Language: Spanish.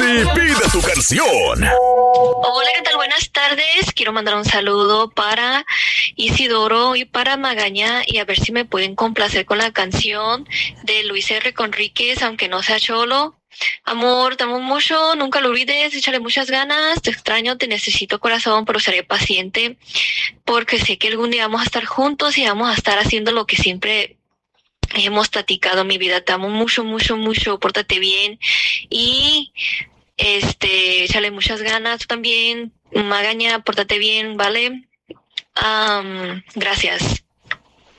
y pide tu canción. Hola, ¿qué tal? Buenas tardes. Quiero mandar un saludo para Isidoro y para Magaña y a ver si me pueden complacer con la canción de Luis R. Conríquez, aunque no sea cholo. Amor, te amo mucho, nunca lo olvides, échale muchas ganas, te extraño, te necesito corazón, pero seré paciente porque sé que algún día vamos a estar juntos y vamos a estar haciendo lo que siempre hemos platicado. Mi vida, te amo mucho, mucho, mucho, pórtate bien y échale muchas ganas. Tú también, Magaña, pórtate bien, ¿vale? Gracias.